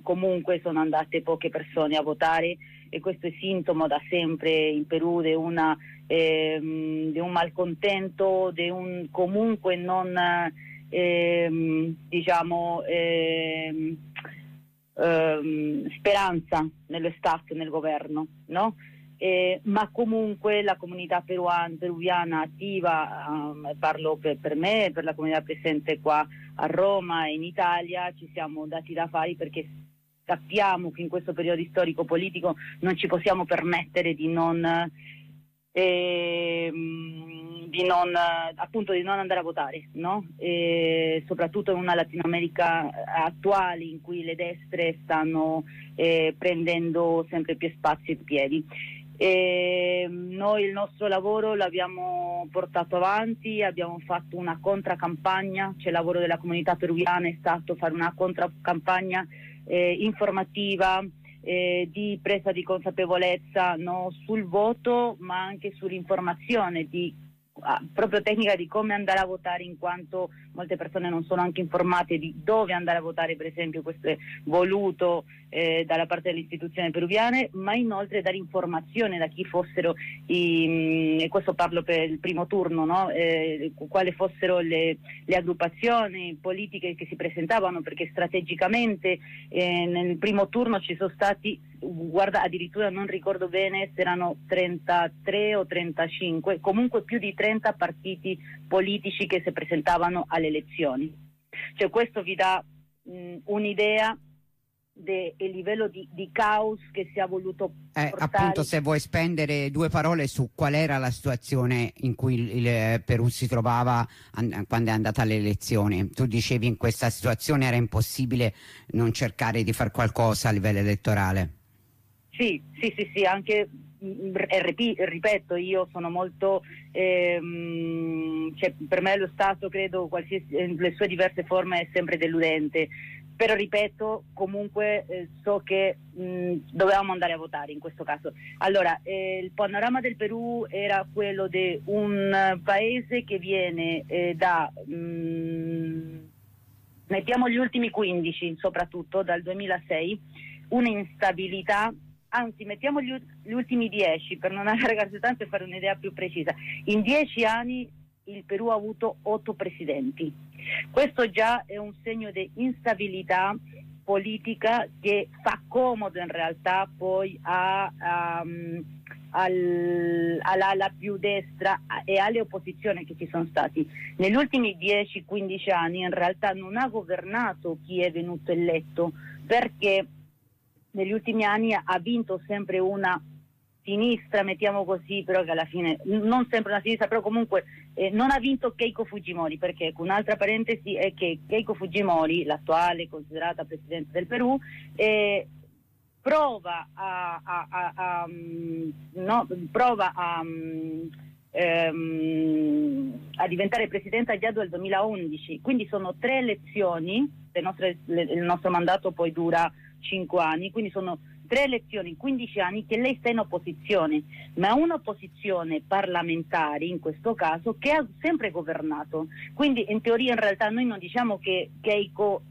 comunque sono andate poche persone a votare, e questo è sintomo da sempre in Perù di un malcontento, di un comunque non speranza nello Stato, nel governo, no? Ma comunque la comunità peruviana attiva, parlo per me, per la comunità presente qua a Roma e in Italia, ci siamo dati da fare, perché sappiamo che in questo periodo storico-politico non ci possiamo permettere di non andare a votare, no? Soprattutto in una Latino America attuale in cui le destre stanno prendendo sempre più spazio e piedi. Noi il nostro lavoro l'abbiamo portato avanti, abbiamo fatto una contracampagna, cioè il lavoro della comunità peruviana è stato fare una contracampagna informativa, di presa di consapevolezza, no, sul voto, ma anche sull'informazione proprio tecnica di come andare a votare, in quanto molte persone non sono anche informate di dove andare a votare. Per esempio, questo è voluto dalla parte delle istituzioni peruviane, ma inoltre dare informazione da chi fossero e questo parlo per il primo turno, no? Quali fossero le aggruppazioni politiche che si presentavano, perché strategicamente nel primo turno ci sono stati, guarda, addirittura non ricordo bene se erano 33 o 35, comunque più di 30 partiti politici che si presentavano alle elezioni. Cioè questo vi dà un'idea del livello di caos che si è voluto portare. Appunto, se vuoi spendere due parole su qual era la situazione in cui il Perù si trovava quando è andata alle elezioni. Tu dicevi in questa situazione era impossibile non cercare di fare qualcosa a livello elettorale. Sì, anche ripeto, io sono molto cioè, per me lo Stato, credo, le sue diverse forme, è sempre deludente, però ripeto, comunque so che dovevamo andare a votare in questo caso. Allora, il panorama del Perù era quello di un paese che viene mettiamo gli ultimi 15, soprattutto dal 2006, un'instabilità. Anzi, mettiamo gli ultimi 10 per non allargarsi tanto e fare un'idea più precisa. In 10 anni il Perù ha avuto 8 presidenti. Questo già è un segno di instabilità politica che fa comodo in realtà poi all'ala più destra e alle opposizioni che ci sono stati. Negli ultimi 10-15 anni in realtà non ha governato chi è venuto eletto, perché negli ultimi anni ha vinto sempre una sinistra, mettiamo così, però che alla fine non sempre una sinistra, però comunque non ha vinto Keiko Fujimori, perché un'altra parentesi è che Keiko Fujimori, l'attuale considerata presidente del Perù, prova a diventare presidente già dal 2011, quindi sono 3 elezioni, il nostro mandato poi dura 5 anni, quindi sono 3 elezioni in 15 anni che lei sta in opposizione, ma un'opposizione parlamentare in questo caso che ha sempre governato. Quindi in teoria in realtà noi non diciamo che Keiko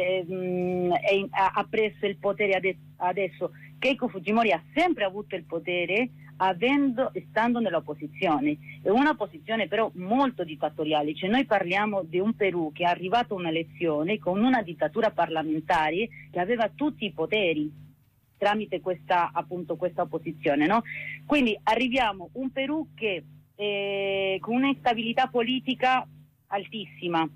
ha preso il potere adesso. Keiko Fujimori ha sempre avuto il potere stando nell'opposizione, è una posizione però molto dittatoriale, cioè noi parliamo di un Perù che è arrivato a un'elezione con una dittatura parlamentare che aveva tutti i poteri tramite questa opposizione, no? Quindi arriviamo un Perù che con un'instabilità politica altissima.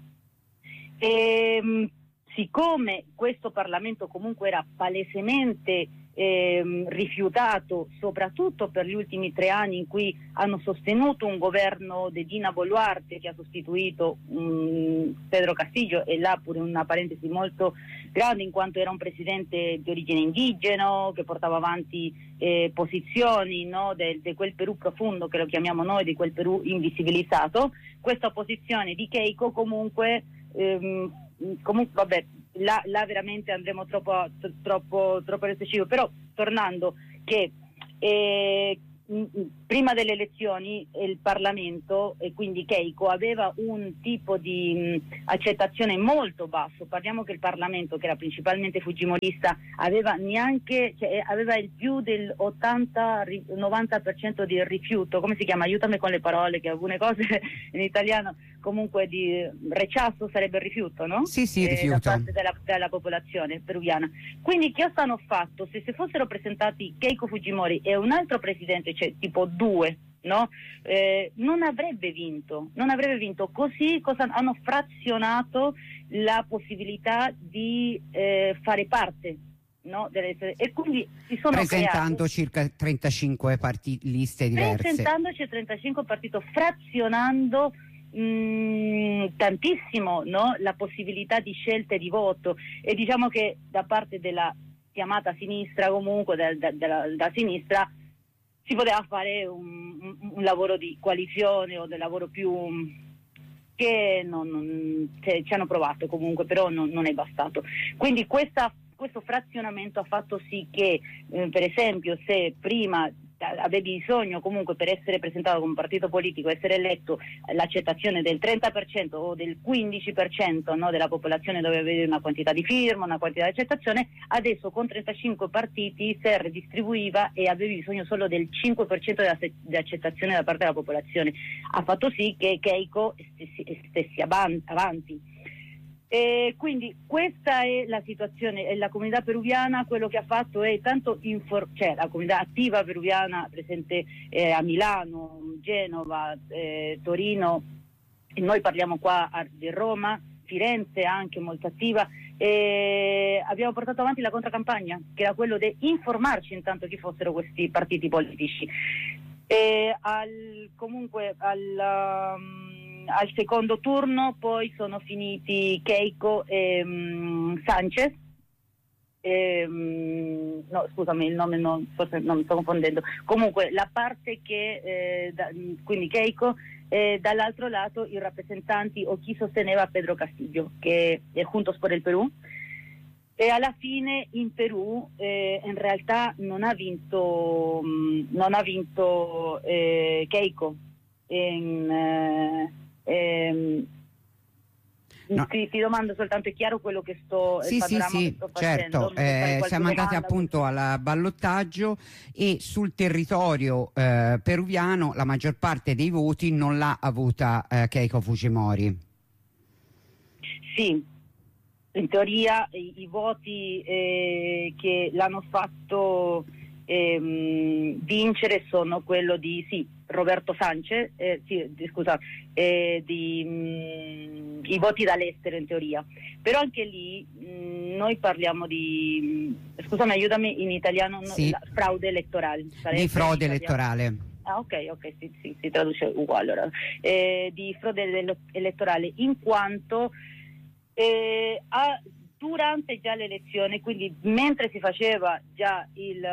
Siccome questo Parlamento comunque era palesemente rifiutato, soprattutto per gli ultimi 3 anni in cui hanno sostenuto un governo di Dina Boluarte che ha sostituito Pedro Castillo, e là pure una parentesi molto grande in quanto era un presidente di origine indigeno che portava avanti posizioni, no, di quel Perù profondo che lo chiamiamo noi, di quel Perù invisibilizzato. Questa posizione di Keiko comunque vabbè, là veramente andremo troppo nello specifico, però tornando che prima delle elezioni il Parlamento, e quindi Keiko, aveva un tipo di accettazione molto basso. Parliamo che il Parlamento, che era principalmente fujimorista, aveva aveva il più del 80-90% di rifiuto, come si chiama? Aiutami con le parole, che alcune cose in italiano comunque di rechazo sarebbe il rifiuto, no? Sì, rifiuto. Da parte della popolazione peruviana. Quindi che cosa hanno fatto? Se fossero presentati Keiko Fujimori e un altro presidente, cioè tipo due, no? Non avrebbe vinto. Così hanno frazionato la possibilità di fare parte, no? E quindi si sono presentando circa 35 liste diverse. Presentandoci 35 partiti, frazionando tantissimo, no? La possibilità di scelte di voto, e diciamo che da parte della chiamata sinistra, comunque da sinistra, si poteva fare un lavoro di coalizione o del lavoro più che ci hanno provato comunque, però non è bastato. Quindi questo frazionamento ha fatto sì che per esempio, se prima avevi bisogno comunque per essere presentato come partito politico, essere eletto, l'accettazione del 30% o del 15%, no, della popolazione doveva avere una quantità di firma, una quantità di accettazione. Adesso con 35 partiti si redistribuiva e avevi bisogno solo del 5% di accettazione da parte della popolazione. Ha fatto sì che Keiko stessi avanti. E quindi questa è la situazione, e la comunità peruviana quello che ha fatto è tanto la comunità attiva peruviana presente a Milano, Genova, Torino, e noi parliamo qua di Roma, Firenze anche molto attiva, e abbiamo portato avanti la contracampagna, che era quello di informarci intanto chi fossero questi partiti politici. Al secondo turno poi sono finiti Keiko e Sanchez. No, scusami, il nome forse non mi sto confondendo. Comunque la parte che quindi Keiko, dall'altro lato i rappresentanti o chi sosteneva Pedro Castillo, che è Juntos por el Perú. E alla fine in Perù in realtà non ha vinto Keiko. No. Ti domando soltanto, è chiaro quello che sto sì, certo, siamo andati appunto al ballottaggio, e sul territorio peruviano la maggior parte dei voti non l'ha avuta Keiko Fujimori. Sì, in teoria i voti che l'hanno fatto vincere sono quello di Roberto Sanchez, i voti dall'estero in teoria, però anche lì noi parliamo di, scusami, aiutami in italiano, fraude elettorale. Di frode elettorale. Ah, ok, si traduce uguale allora. Di frode elettorale, in quanto durante già l'elezione, quindi mentre si faceva già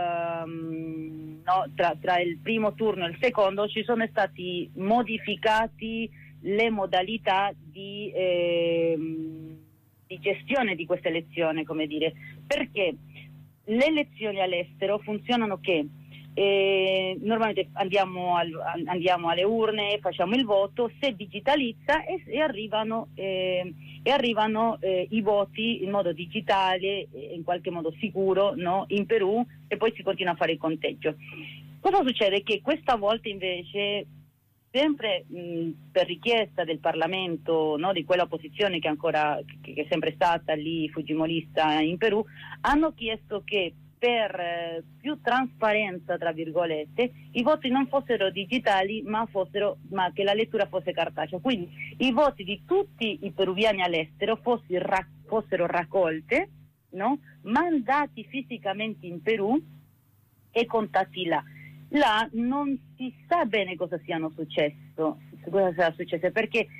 tra il primo turno e il secondo, ci sono stati modificati le modalità di gestione di questa elezione, come dire, perché le elezioni all'estero funzionano che normalmente andiamo alle urne, facciamo il voto, si digitalizza e arrivano i voti in modo digitale, in qualche modo sicuro, no? In Perù, e poi si continua a fare il conteggio. Cosa succede? Che questa volta invece, sempre per richiesta del Parlamento, no, di quella opposizione che è sempre stata lì fujimorista in Perù, hanno chiesto che per più trasparenza, tra virgolette, i voti non fossero digitali ma che la lettura fosse cartacea. Quindi i voti di tutti i peruviani all'estero fossero raccolte, no? Mandati fisicamente in Perù e contatti là. Là non si sa bene cosa sia successo, perché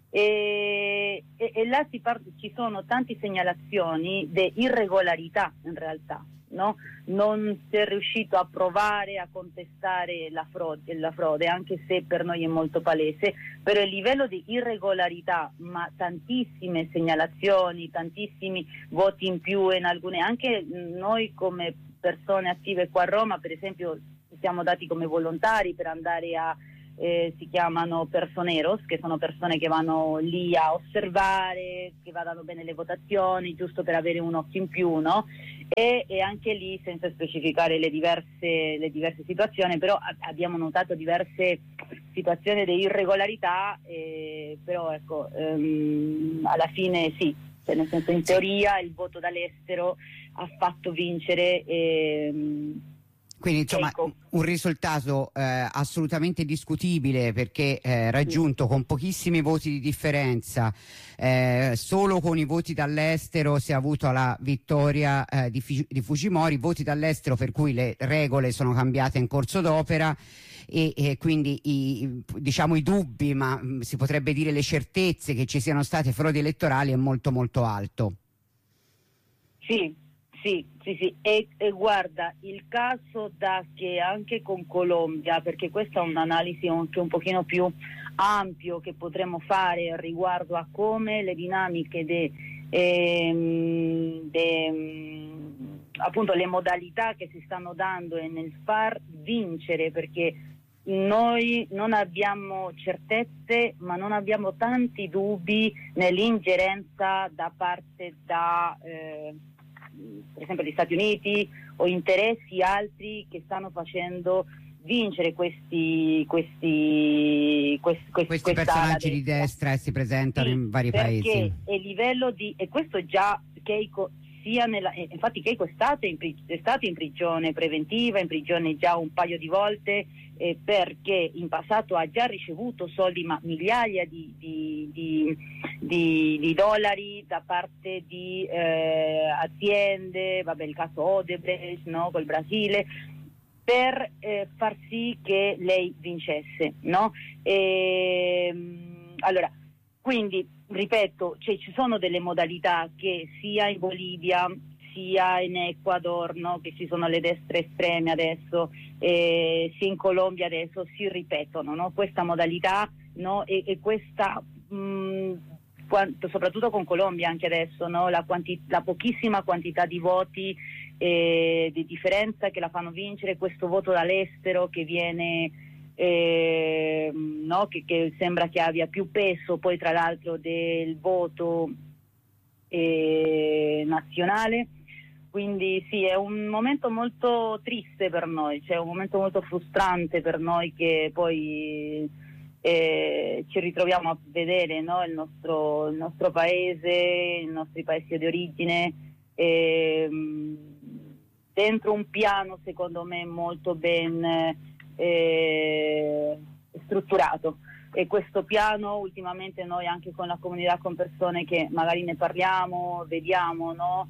là ci sono tante segnalazioni di irregolarità in realtà. No? Non si è riuscito a provare a contestare la frode, anche se per noi è molto palese, però il livello di irregolarità, ma tantissime segnalazioni, tantissimi voti in più, in alcune, anche noi come persone attive qua a Roma, per esempio siamo dati come volontari per andare a si chiamano personeros, che sono persone che vanno lì a osservare, che vadano bene le votazioni, giusto per avere un occhio in più, no? E anche lì, senza specificare le diverse situazioni, però abbiamo notato diverse situazioni di irregolarità, però ecco, alla fine sì, cioè, nel senso, in teoria il voto dall'estero ha fatto vincere quindi insomma Keiko. un risultato assolutamente discutibile, perché raggiunto con pochissimi voti di differenza, solo con i voti dall'estero si è avuto la vittoria di Fujimori, voti dall'estero per cui le regole sono cambiate in corso d'opera e quindi diciamo i dubbi, ma si potrebbe dire le certezze che ci siano state frodi elettorali è molto molto alto. Sì. E guarda, il caso da che anche con Colombia, perché questa è un'analisi anche un pochino più ampio che potremmo fare riguardo a come le dinamiche appunto le modalità che si stanno dando nel far vincere, perché noi non abbiamo certezze, ma non abbiamo tanti dubbi nell'ingerenza da parte per esempio gli Stati Uniti o interessi altri che stanno facendo vincere questi personaggi di destra e si presentano in vari paesi. Perché a livello e questo già Keiko infatti Keiko è stato in prigione preventiva, in prigione già un paio di volte, perché in passato ha già ricevuto soldi, ma migliaia di dollari da parte di aziende, vabbè, il caso Odebrecht, no, col Brasile, per far sì che lei vincesse, no? Allora, quindi ripeto, cioè, ci sono delle modalità che sia in Bolivia sia in Ecuador, no, che ci sono le destre estreme adesso, sia in Colombia adesso si ripetono, no, questa modalità, no, e questa soprattutto con Colombia anche adesso, no, la pochissima quantità di voti di differenza che la fanno vincere, questo voto dall'estero che viene no, che sembra che abbia più peso poi tra l'altro del voto nazionale. Quindi sì, è un momento molto triste per noi, cioè un momento molto frustrante per noi che poi ci ritroviamo a vedere, no, il nostro paese, i nostri paesi di origine dentro un piano secondo me molto ben strutturato. E questo piano ultimamente noi anche con la comunità, con persone che magari ne parliamo, vediamo, no?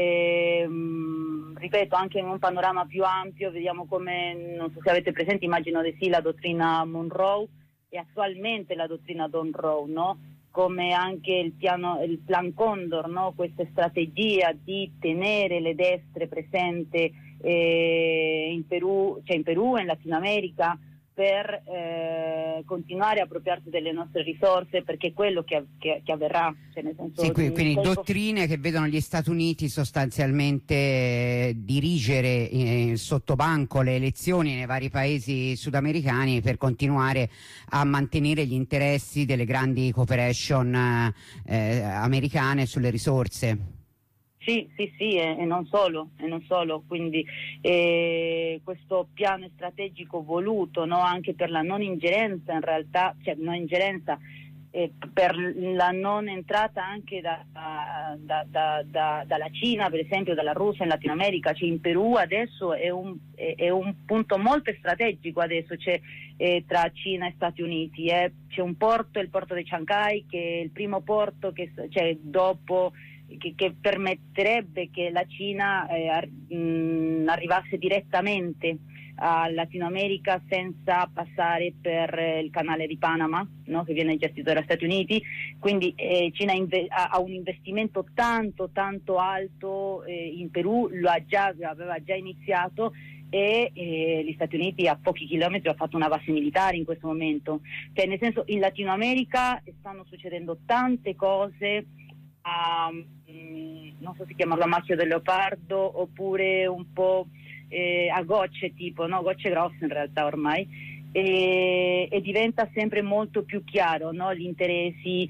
Ripeto, anche in un panorama più ampio vediamo come, non so se avete presente, immagino di sì, la dottrina Monroe e attualmente la dottrina Don Rowe, no? Come anche il Plan Condor, no? Questa strategia di tenere le destre presenti in Perù e in Latino America per continuare a appropriarsi delle nostre risorse, perché è quello che avverrà. Cioè, nel senso, sì, quindi dottrine che vedono gli Stati Uniti sostanzialmente dirigere sotto banco le elezioni nei vari paesi sudamericani per continuare a mantenere gli interessi delle grandi cooperation americane sulle risorse. Sì, e non solo, quindi questo piano strategico voluto, no, anche per la non ingerenza in realtà, cioè non ingerenza, per la non entrata anche dalla Cina, per esempio, dalla Russia in Latino America, cioè in Perù adesso è un punto molto strategico adesso, c'è tra Cina e Stati Uniti, c'è un porto, il porto di Chancay, che è il primo porto che dopo che permetterebbe che la Cina arrivasse direttamente al Latino America senza passare per il canale di Panama, no? Che viene gestito dagli Stati Uniti. Quindi Cina ha un investimento tanto alto in Perù, aveva già iniziato, e gli Stati Uniti a pochi chilometri ha fatto una base militare in questo momento. Cioè, nel senso, in Latino America stanno succedendo tante cose, non so se chiamarlo a macchia del leopardo oppure un po' a gocce, tipo, no? Gocce grosse in realtà ormai, e diventa sempre molto più chiaro, no? Gli interessi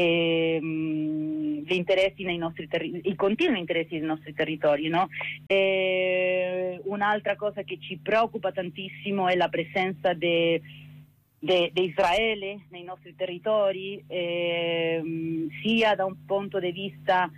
nei nostri i continui interessi nei nostri territori, no? Un'altra cosa che ci preoccupa tantissimo è la presenza di Israele nei nostri territori, sia da un punto di vista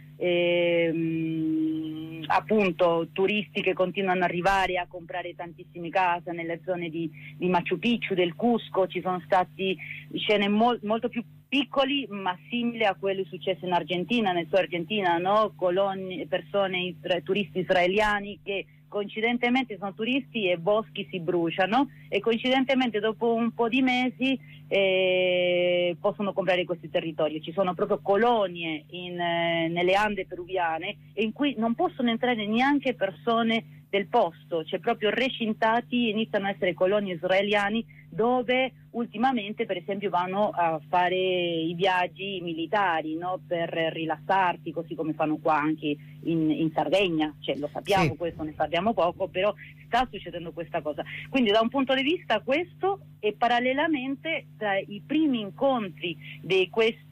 appunto turisti che continuano ad arrivare a comprare tantissime case nelle zone di Machu Picchu, del Cusco. Ci sono stati scene molto più piccoli ma simili a quelli successi in Argentina, nel Sud Argentina, no? Turisti israeliani che coincidentemente sono turisti e boschi si bruciano, e coincidentemente dopo un po' di mesi possono comprare questi territori. Ci sono proprio colonie nelle Ande peruviane in cui non possono entrare neanche persone del posto, cioè proprio recintati, iniziano a essere colonie israeliani dove ultimamente per esempio vanno a fare i viaggi militari, no? Per rilassarsi, così come fanno qua anche in Sardegna, cioè lo sappiamo, sì. Questo ne parliamo poco, però sta succedendo questa cosa. Quindi da un punto di vista questo, e parallelamente tra i primi incontri di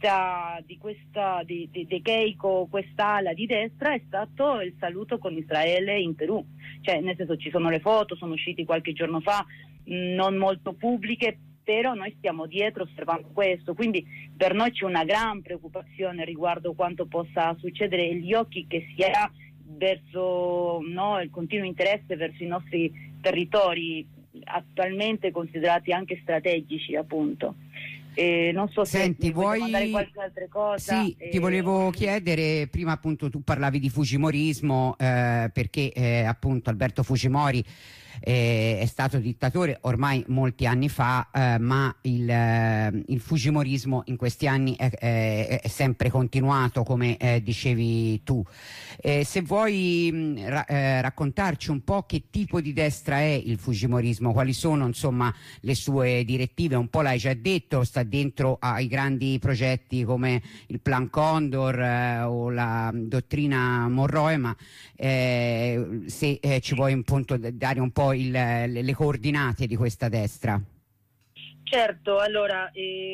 Keiko, quest'ala di destra, è stato il saluto con Israele in Perù, cioè nel senso ci sono le foto, sono usciti qualche giorno fa, non molto pubbliche, però noi stiamo dietro osservando questo, quindi per noi c'è una gran preoccupazione riguardo quanto possa succedere e gli occhi che si ha verso, no, il continuo interesse verso i nostri territori attualmente considerati anche strategici, appunto. Non so se vuoi mandare qualche altra cosa. Sì, ti volevo chiedere, prima appunto tu parlavi di fujimorismo, perché appunto Alberto Fujimori è stato dittatore ormai molti anni fa, ma il fujimorismo in questi anni è sempre continuato, come dicevi tu. Se vuoi raccontarci un po' che tipo di destra è il fujimorismo, quali sono insomma le sue direttive, un po' l'hai già detto, sta dentro ai grandi progetti come il Plan Condor o la dottrina Monroe, ma se ci vuoi appunto dare un po' le coordinate di questa destra. Certo, allora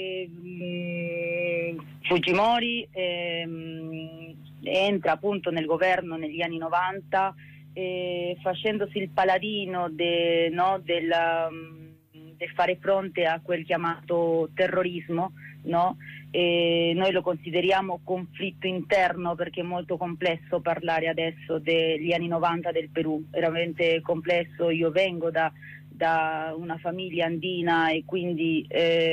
Fujimori entra appunto nel governo negli anni 90 facendosi il paladino del fare fronte a quel chiamato terrorismo, no? Noi lo consideriamo conflitto interno perché è molto complesso parlare adesso degli anni 90 del Perù, veramente complesso. Io vengo da una famiglia andina e quindi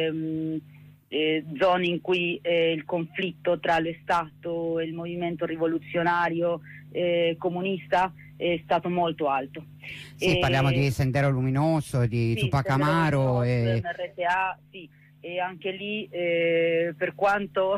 zone in cui il conflitto tra lo Stato e il movimento rivoluzionario comunista è stato molto alto. Sì, parliamo di Sendero Luminoso, di Tupac Amaro MRTA, sì, e anche lì per quanto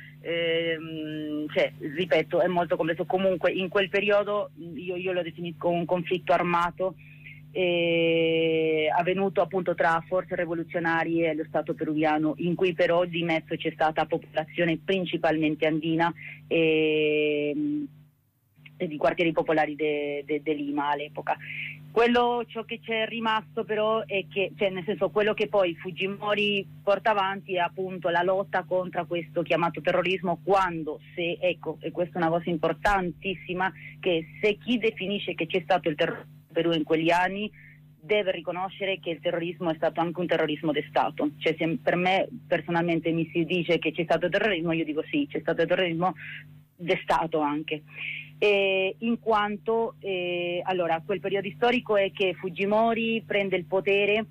ripeto, è molto complesso. Comunque in quel periodo io lo definisco un conflitto armato avvenuto appunto tra forze rivoluzionarie e lo Stato peruviano, in cui però di mezzo c'è stata popolazione principalmente andina e di quartieri popolari di Lima all'epoca. Ciò che c'è rimasto però è che, cioè nel senso, quello che poi Fujimori porta avanti è appunto la lotta contro questo chiamato terrorismo, quando e questa è una cosa importantissima, che se chi definisce che c'è stato il terrorismo in Perù in quegli anni deve riconoscere che il terrorismo è stato anche un terrorismo di Stato. Cioè se per me personalmente mi si dice che c'è stato terrorismo, io dico sì, c'è stato terrorismo di Stato anche. In quanto allora quel periodo storico è che Fujimori prende il potere,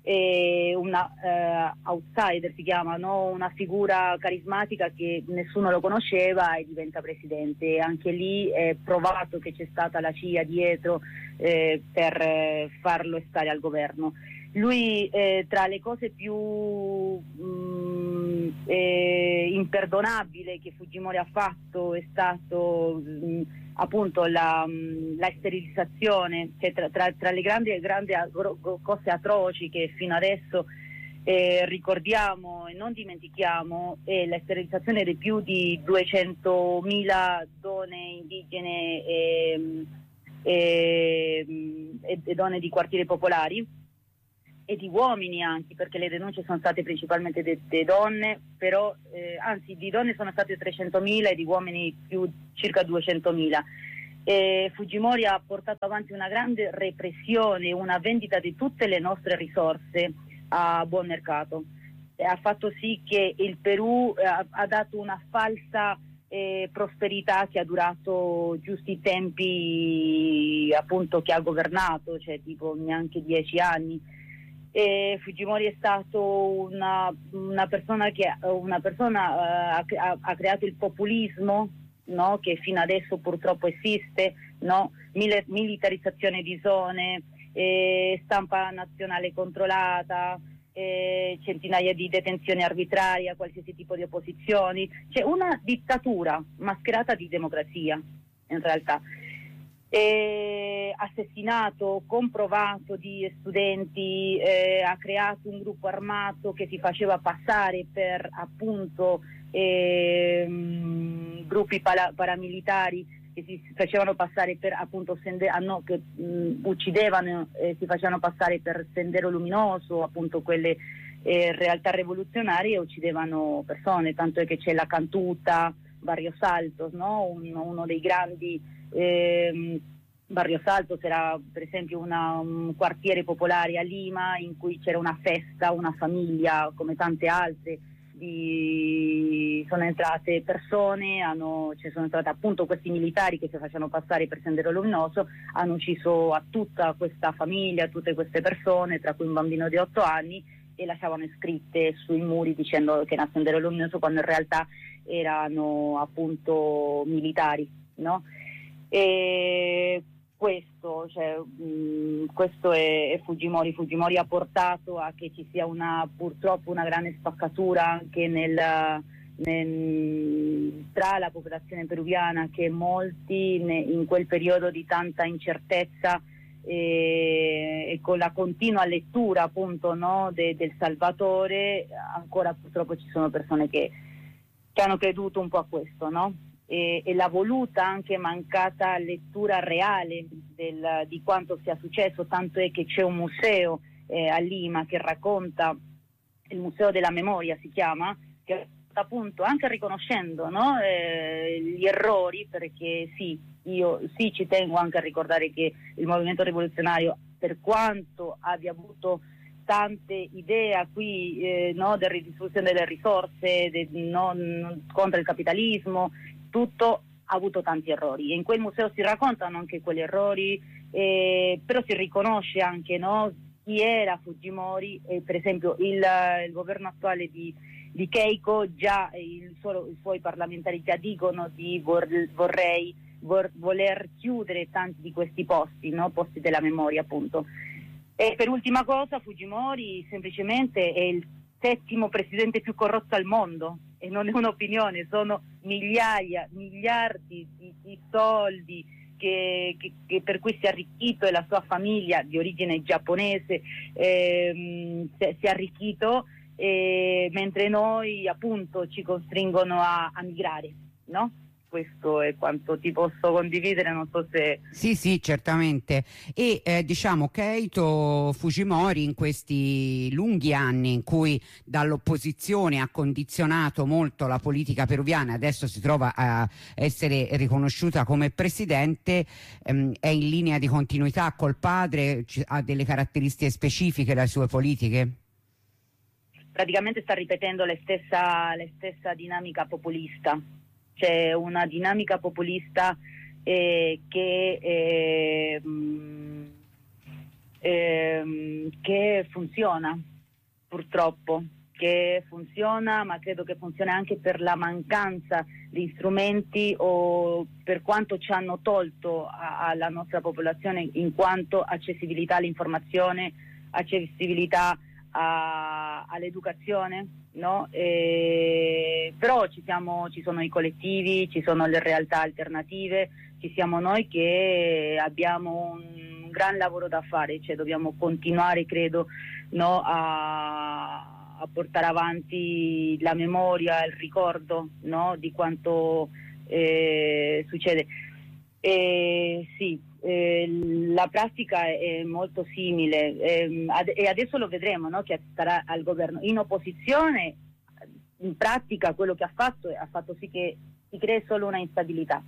outsider si chiama, no? Una figura carismatica che nessuno lo conosceva, e diventa presidente. Anche lì è provato che c'è stata la CIA dietro per farlo stare al governo. Lui tra le cose più imperdonabili che Fujimori ha fatto è stato appunto la sterilizzazione, cioè tra le grandi cose atroci che fino adesso ricordiamo e non dimentichiamo è la sterilizzazione di più di 200.000 donne indigene e e donne di quartieri popolari e di uomini anche, perché le denunce sono state principalmente di donne, però anzi di donne sono state 300.000 e di uomini circa 200.000. Fujimori ha portato avanti una grande repressione, una vendita di tutte le nostre risorse a buon mercato. Ha fatto sì che il Perù ha dato una falsa prosperità che ha durato giusti i tempi appunto che ha governato, cioè tipo neanche 10 anni. Fujimori è stato una persona che ha creato il populismo, no? Che fino adesso purtroppo esiste, no? Militarizzazione di zone, stampa nazionale controllata, centinaia di detenzioni arbitrarie a qualsiasi tipo di opposizioni, c'è una dittatura mascherata di democrazia in realtà. Assassinato comprovato di studenti, ha creato un gruppo armato che si faceva passare per appunto gruppi paramilitari che si facevano passare per appunto che uccidevano, si facevano passare per Sendero Luminoso, appunto quelle realtà rivoluzionarie, e uccidevano persone, tanto è che c'è la Cantuta, Barrios Altos, no? Uno dei grandi Barrios Altos era per esempio un quartiere popolare a Lima in cui c'era una festa, una famiglia come tante altre. Sono entrate persone, sono entrate appunto questi militari che si facevano passare per Sendero Luminoso, hanno ucciso a tutta questa famiglia, a tutte queste persone, tra cui un bambino di 8 anni, e lasciavano scritte sui muri dicendo che era Sendero Luminoso, quando in realtà erano appunto militari, no? E questo è Fujimori. Fujimori ha portato a che ci sia purtroppo una grande spaccatura anche tra la popolazione peruviana, che molti in quel periodo di tanta incertezza e con la continua lettura appunto, no, del Salvatore, ancora purtroppo ci sono persone che hanno creduto un po' a questo, no? E la voluta anche mancata lettura reale di quanto sia successo, tanto è che c'è un museo a Lima che racconta, il Museo della Memoria si chiama, che appunto anche riconoscendo, no, gli errori, perché io ci tengo anche a ricordare che il movimento rivoluzionario, per quanto abbia avuto tante idee qui, no, della ridistribuzione delle risorse, contro il capitalismo, tutto ha avuto tanti errori, e in quel museo si raccontano anche quegli errori, però si riconosce anche, no, chi era Fujimori, per esempio il governo attuale di Keiko, già i suoi parlamentari già dicono di voler chiudere tanti di questi posti, no, posti della memoria appunto. E per ultima cosa, Fujimori semplicemente è il 7° presidente più corrotto al mondo, e non è un'opinione, sono miliardi di soldi che per cui si è arricchito, e la sua famiglia di origine giapponese si è arricchito, mentre noi appunto ci costringono a migrare, no? Questo è quanto ti posso condividere, non so se... Sì, certamente. E diciamo che Keito Fujimori, in questi lunghi anni in cui dall'opposizione ha condizionato molto la politica peruviana, adesso si trova a essere riconosciuta come presidente, è in linea di continuità col padre, ha delle caratteristiche specifiche le sue politiche? Praticamente sta ripetendo la stessa dinamica populista. C'è una dinamica populista che funziona, purtroppo, che funziona, ma credo che funzioni anche per la mancanza di strumenti, o per quanto ci hanno tolto alla nostra popolazione in quanto accessibilità all'informazione, accessibilità all'educazione, no? Però ci sono i collettivi, ci sono le realtà alternative, ci siamo noi che abbiamo un gran lavoro da fare, cioè dobbiamo continuare, credo, no, a portare avanti la memoria, il ricordo, no, di quanto succede. Sì, la pratica è molto simile, e adesso lo vedremo, no? Che starà al governo. In opposizione, in pratica, quello che ha fatto sì che si crei solo una instabilità,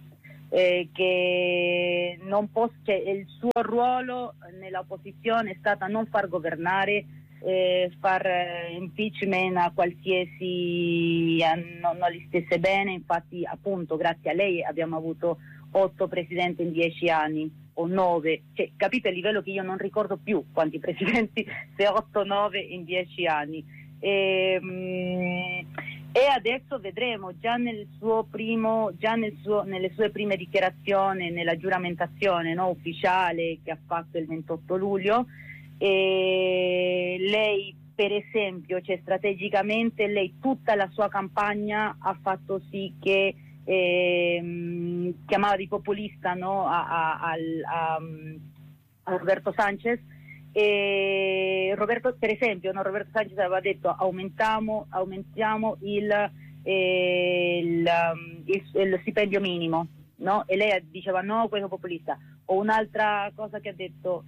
che non cioè, il suo ruolo nell'opposizione è stato non far governare, far impeachment a qualsiasi non gli stesse bene. Infatti, appunto, grazie a lei abbiamo avuto 8 presidenti in 10 anni o 9, cioè, capite il livello che io non ricordo più quanti presidenti, se 8 o 9 in 10 anni. E adesso vedremo già nelle sue prime dichiarazioni, nella giuramentazione, no, ufficiale che ha fatto il 28 luglio, lei per esempio, cioè, strategicamente lei tutta la sua campagna ha fatto sì che chiamava di populista, no, a Roberto Sanchez. Roberto, per esempio, no, Roberto Sanchez aveva detto aumentiamo il stipendio minimo, no? E lei diceva no, questo è populista. O un'altra cosa che ha detto,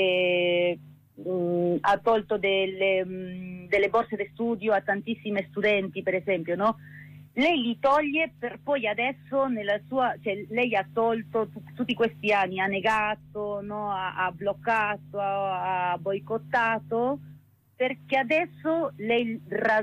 ha tolto delle borse di studio a tantissimi studenti, per esempio, no? Lei li toglie per poi adesso cioè, lei ha tolto tutti questi anni, ha negato, no? ha bloccato, ha boicottato, perché adesso lei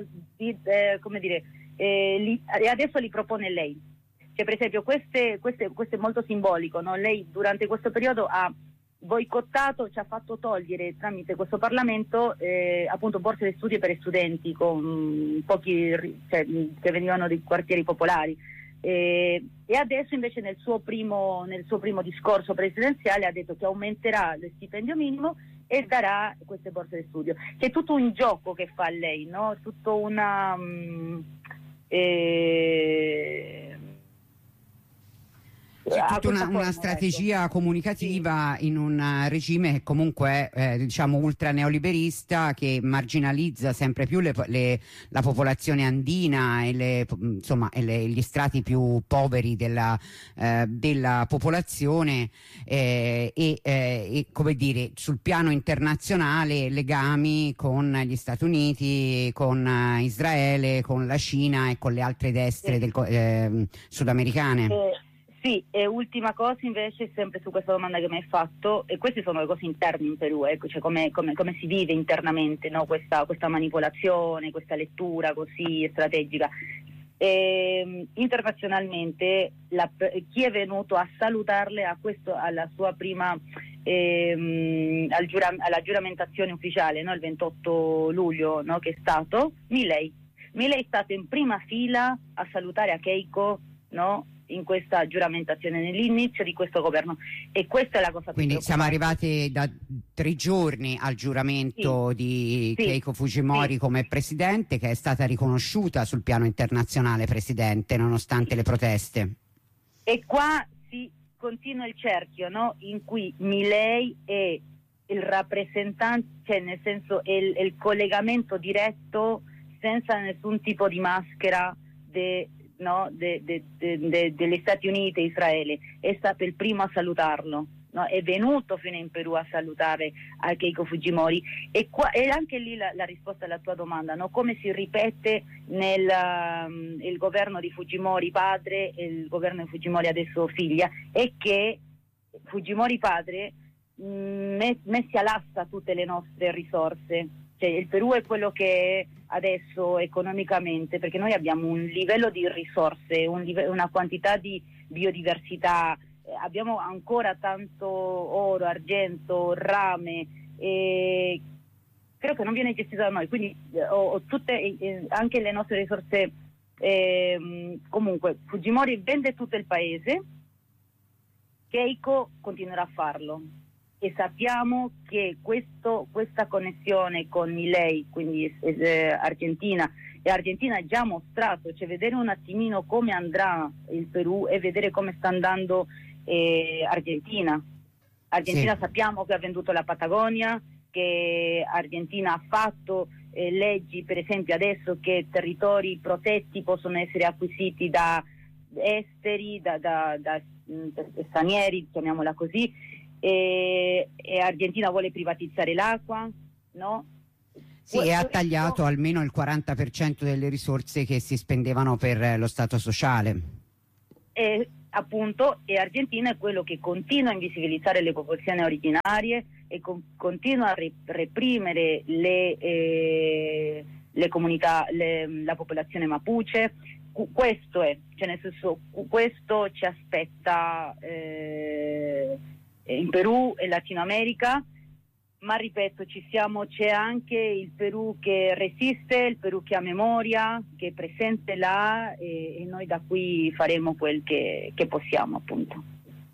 adesso li propone lei. Cioè, per esempio, questo è molto simbolico, no? Lei durante questo periodo ha boicottato, ci ha fatto togliere tramite questo Parlamento appunto borse di studio per gli studenti con pochi, cioè, che venivano dai quartieri popolari, e adesso invece nel suo primo discorso presidenziale ha detto che aumenterà lo stipendio minimo e darà queste borse di studio. C'è tutto un gioco che fa lei, no? Tutto una C'è tutta una strategia comunicativa, sì, in un regime che comunque è diciamo ultra neoliberista, che marginalizza sempre più la popolazione andina e gli strati più poveri della popolazione, e come dire, sul piano internazionale legami con gli Stati Uniti, con Israele, con la Cina e con le altre destre sudamericane. Sì, e ultima cosa invece, sempre su questa domanda che mi hai fatto, e queste sono le cose interne in Perù, ecco, cioè come si vive internamente, no? Questa manipolazione, questa lettura così strategica. Internazionalmente chi è venuto a salutarle alla sua prima alla giuramentazione ufficiale, no? Il 28 luglio, no? Che è stato Milei è stato in prima fila a salutare a Keiko, no? In questa giuramentazione, nell'inizio di questo governo, e questa è la cosa. Quindi siamo arrivati da 3 giorni al giuramento, sì, di Keiko Fujimori, sì, come presidente, che è stata riconosciuta sul piano internazionale presidente nonostante le proteste. E qua si continua il cerchio, no? In cui Milei è il rappresentante, cioè nel senso è il collegamento diretto senza nessun tipo di maschera degli Stati Uniti e Israele. È stato il primo a salutarlo, no? È venuto fino in Perù a salutare a Keiko Fujimori, e anche lì la risposta alla tua domanda, no? Come si ripete il governo di Fujimori padre e il governo di Fujimori adesso figlia, è che Fujimori padre messi all'asta tutte le nostre risorse. Cioè, il Perù è quello che è adesso economicamente, perché noi abbiamo un livello di risorse, una quantità di biodiversità, abbiamo ancora tanto oro, argento, rame, credo che non viene gestito da noi, quindi tutte anche le nostre risorse. Comunque Fujimori vende tutto il paese, Keiko continuerà a farlo. E sappiamo che questa connessione con Milei, quindi Argentina, e Argentina ha già mostrato, cioè vedere un attimino come andrà il Perù e vedere come sta andando Argentina. Sì. Sappiamo che ha venduto la Patagonia, che Argentina ha fatto leggi, per esempio adesso, che territori protetti possono essere acquisiti da esteri, da stranieri, chiamiamola così. e Argentina vuole privatizzare l'acqua, no? Sì, e ha tagliato almeno il 40% delle risorse che si spendevano per lo Stato sociale. E appunto, e Argentina è quello che continua a invisibilizzare le popolazioni originarie e continua a reprimere le comunità, la popolazione mapuche. Questo è, cioè nel senso, questo ci aspetta in Perù e Latino America. Ma ripeto, c'è anche il Perù che resiste, il Perù che ha memoria, che è presente là, e noi da qui faremo quel che possiamo, appunto.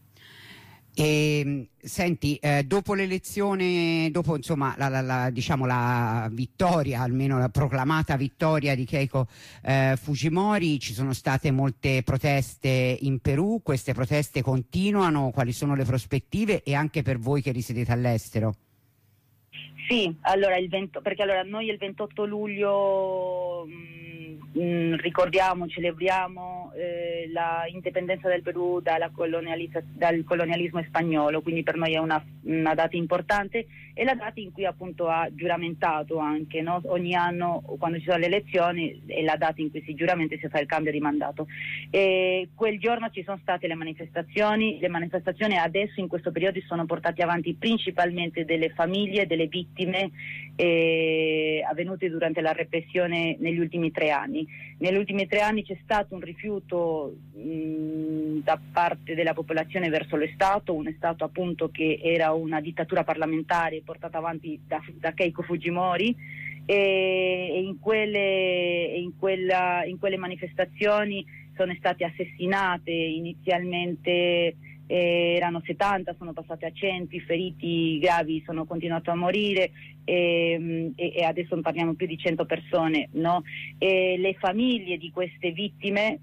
Senti, dopo l'elezione, dopo insomma diciamo la vittoria, almeno la proclamata vittoria di Keiko Fujimori, ci sono state molte proteste in Perù. Queste proteste continuano? Quali sono le prospettive, e anche per voi che risiedete all'estero? Sì, allora perché allora noi il 28 luglio ricordiamo, celebriamo la indipendenza del Perù dal colonialismo spagnolo, quindi per noi è una data importante, e la data in cui appunto ha giuramentato anche, no? Ogni anno quando ci sono le elezioni è la data in cui si giuramenta e si fa il cambio di mandato. E quel giorno ci sono state le manifestazioni adesso in questo periodo sono portate avanti principalmente delle famiglie, delle vittime avvenute durante la repressione negli ultimi 3 anni. Negli ultimi 3 anni c'è stato un rifiuto da parte della popolazione verso lo Stato, un Stato appunto che era una dittatura parlamentare portata avanti da Keiko Fujimori, e in quelle manifestazioni sono state assassinate inizialmente. Erano 70, sono passate a 100, i feriti gravi sono continuati a morire, e adesso parliamo più di 100 persone, no? E le famiglie di queste vittime,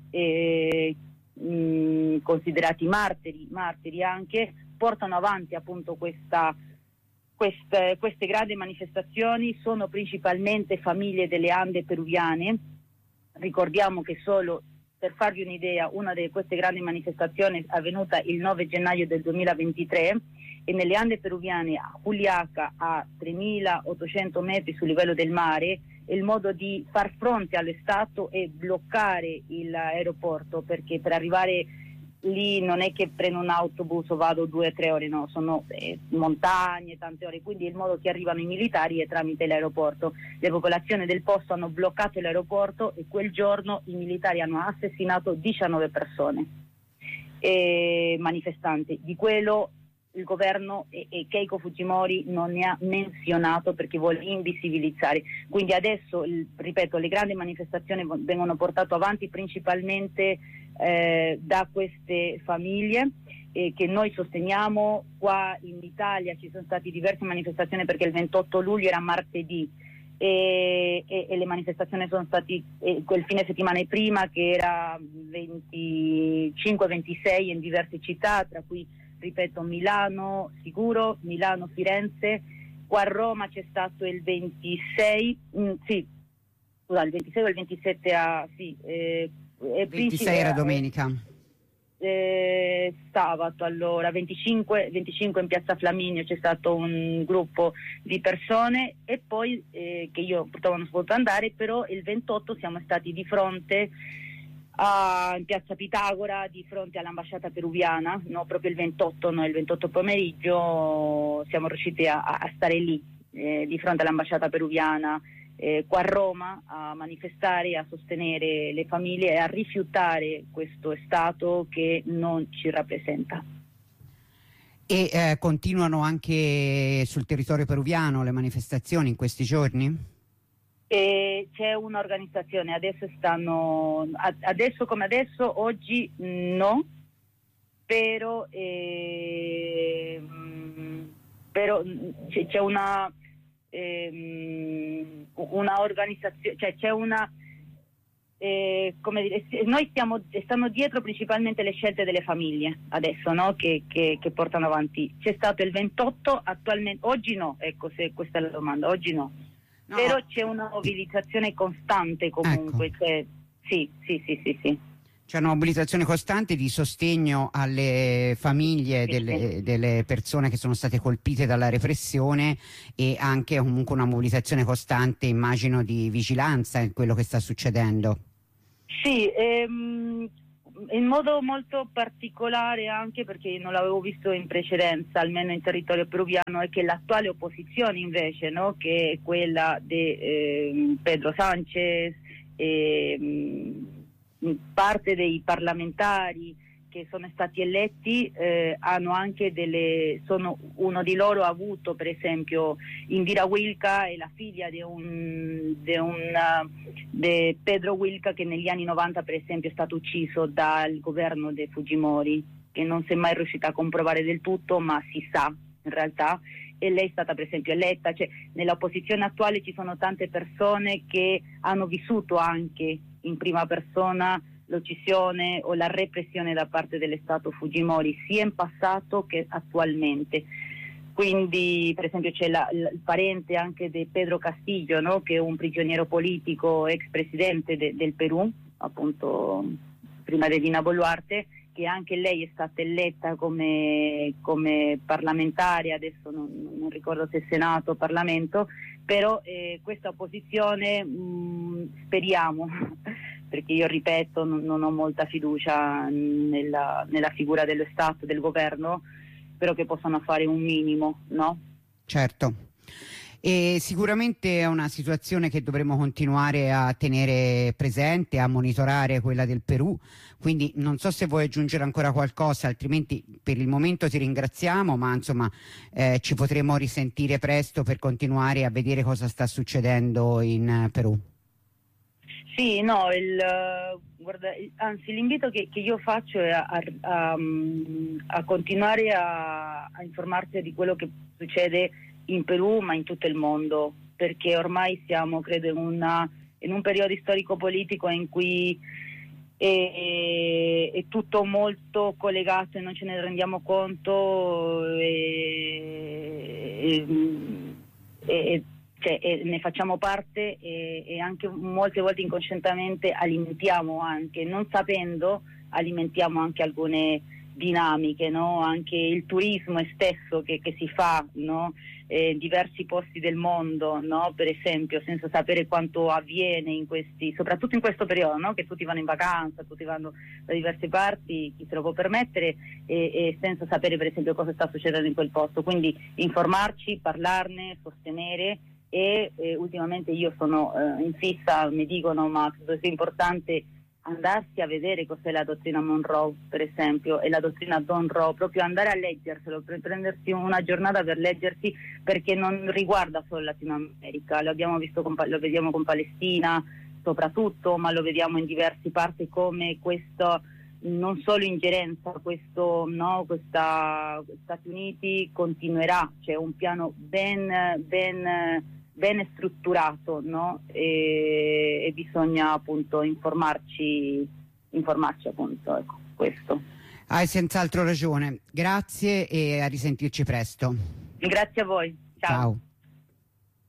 considerati martiri anche, portano avanti appunto queste grandi manifestazioni. Sono principalmente famiglie delle Ande peruviane. Ricordiamo che solo per farvi un'idea, una di queste grandi manifestazioni è avvenuta il 9 gennaio del 2023 e nelle Ande peruviane, a Juliaca, a 3.800 metri sul livello del mare. Il modo di far fronte allo Stato è bloccare l'aeroporto, perché per arrivare lì non è che prendo un autobus o vado 2 o 3 ore, no, sono montagne, tante ore, quindi il modo che arrivano i militari è tramite l'aeroporto. Le popolazioni del posto hanno bloccato l'aeroporto e quel giorno i militari hanno assassinato 19 persone manifestanti. Di quello il governo e Keiko Fujimori non ne ha menzionato perché vuole invisibilizzare. Quindi adesso, ripeto, le grandi manifestazioni vengono portate avanti principalmente da queste famiglie che noi sosteniamo. Qua in Italia ci sono state diverse manifestazioni perché il 28 luglio era martedì e le manifestazioni sono state quel fine settimana prima, che era 25-26 in diverse città, tra cui ripeto Milano sicuro, Milano, Firenze. Qua a Roma c'è stato il 26, il 26 o il 27 il 26 era domenica. Sabato, allora 25 in Piazza Flaminio c'è stato un gruppo di persone, e poi che io purtroppo non sono potuto andare, però il 28 siamo stati di fronte in Piazza Pitagora, di fronte all'ambasciata peruviana, no? Proprio il 28, no? Il 28 pomeriggio siamo riusciti a stare lì di fronte all'ambasciata peruviana qua a Roma, a manifestare, a sostenere le famiglie e a rifiutare questo Stato che non ci rappresenta. E continuano anche sul territorio peruviano le manifestazioni in questi giorni? C'è un'organizzazione, adesso come adesso, oggi no, però c'è una organizzazione, cioè c'è una come dire, noi stanno dietro principalmente le scelte delle famiglie adesso, no? che portano avanti. C'è stato il 28, attualmente oggi no, ecco, se questa è la domanda, oggi no. No. Però c'è una mobilitazione costante comunque, ecco. Sì. C'è una mobilitazione costante di sostegno alle famiglie delle persone che sono state colpite dalla repressione, e anche comunque una mobilitazione costante, immagino, di vigilanza in quello che sta succedendo. Sì, in modo molto particolare, anche perché non l'avevo visto in precedenza, almeno in territorio peruviano, è che l'attuale opposizione invece, no, che è quella di Pedro Sánchez, parte dei parlamentari che sono stati eletti hanno anche uno di loro ha avuto, per esempio, Indira Wilca, è la figlia di Pedro Wilca, che negli anni 90 per esempio è stato ucciso dal governo di Fujimori, che non si è mai riuscita a comprovare del tutto, ma si sa in realtà, e lei è stata per esempio eletta. Cioè, nell'opposizione attuale ci sono tante persone che hanno vissuto anche in prima persona l'uccisione o la repressione da parte dello Stato Fujimori, sia in passato che attualmente. Quindi per esempio c'è il parente anche di Pedro Castillo, no? Che è un prigioniero politico, ex presidente del Perù, appunto prima di Dina Boluarte, che anche lei è stata eletta come parlamentare, adesso non ricordo se Senato o Parlamento, però questa opposizione speriamo, perché io ripeto non ho molta fiducia nella figura dello Stato, del governo, spero che possano fare un minimo, no? Certo. E sicuramente è una situazione che dovremo continuare a tenere presente, a monitorare, quella del Perù. Quindi non so se vuoi aggiungere ancora qualcosa, altrimenti per il momento ti ringraziamo, ma insomma ci potremo risentire presto per continuare a vedere cosa sta succedendo in Perù. Sì, no, guarda, anzi l'invito che io faccio è a continuare a informarsi di quello che succede in Perù, ma in tutto il mondo, perché ormai siamo, credo, in un periodo storico-politico in cui è tutto molto collegato e non ce ne rendiamo conto, cioè, ne facciamo parte e anche molte volte inconsciamente alimentiamo, anche non sapendo, alimentiamo anche alcune dinamiche, no? Anche il turismo stesso che si fa, no? In diversi posti del mondo, no? Per esempio, senza sapere quanto avviene soprattutto in questo periodo, no? Che tutti vanno in vacanza, tutti vanno da diverse parti, chi se lo può permettere, e senza sapere per esempio cosa sta succedendo in quel posto. Quindi informarci, parlarne, sostenere. E ultimamente io sono in fissa, mi dicono, ma credo sia importante andarsi a vedere cos'è la dottrina Monroe, per esempio, e la dottrina Monroe, proprio andare a leggerselo, prendersi una giornata per leggersi, perché non riguarda solo Latino America, lo vediamo con Palestina soprattutto, ma lo vediamo in diverse parti, come questo non solo ingerenza, Stati Uniti continuerà, c'è un piano ben strutturato, no? E bisogna appunto informarci appunto, ecco, questo. Hai senz'altro ragione. Grazie e a risentirci presto. Grazie a voi. Ciao. Ciao.